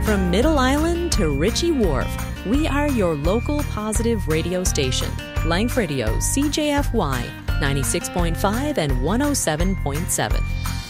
From Middle Island to Ritchie Wharf, we are your local positive radio station. Lank Radio, CJFY, 96.5 and 107.7.